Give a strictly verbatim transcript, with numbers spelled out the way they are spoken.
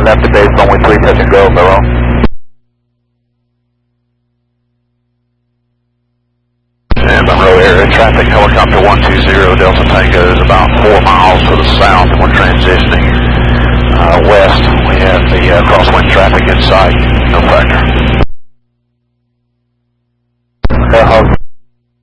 left to base, only three, touch and go, Barrow. And Monroe area traffic, helicopter one two zero Delta Tango is about four miles to the south. We're transitioning uh, west. We have the uh, crosswind traffic in sight, no factor. Air Hawk